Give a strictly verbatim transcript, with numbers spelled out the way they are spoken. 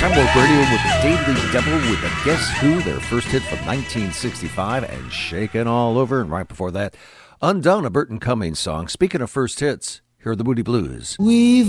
Time Warp Radio with the Daily Devil with the Guess Who, their first hit from nineteen sixty-five, and Shakin' All Over. And right before that, Undone, a Burton Cummings song. Speaking of first hits, here are the Moody Blues. We've